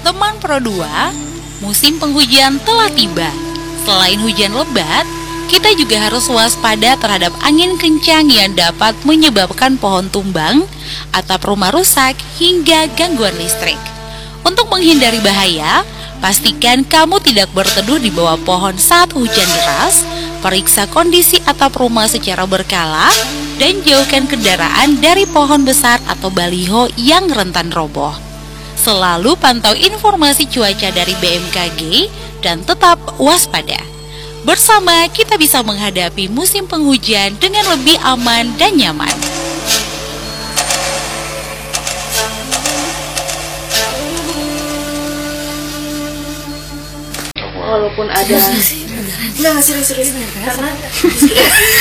Teman Pro 2, musim penghujan telah tiba. Selain hujan lebat, kita juga harus waspada terhadap angin kencang yang dapat menyebabkan pohon tumbang, atap rumah rusak, hingga gangguan listrik. Untuk menghindari bahaya, pastikan kamu tidak berteduh di bawah pohon saat hujan deras, periksa kondisi atap rumah secara berkala, dan jauhkan kendaraan dari pohon besar atau baliho yang rentan roboh. Selalu pantau informasi cuaca dari BMKG dan tetap waspada. Bersama kita bisa menghadapi musim penghujan dengan lebih aman dan nyaman. Walaupun ada Enggak serius karena